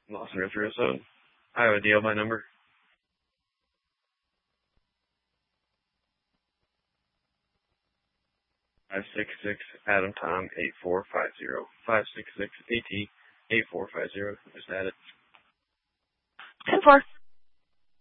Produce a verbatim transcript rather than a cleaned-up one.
Lawson River three oh seven. Iowa D L by number. Five six six Adam Tom eight four five zero. Five six six AT eight four five zero. Just add it. Ten four.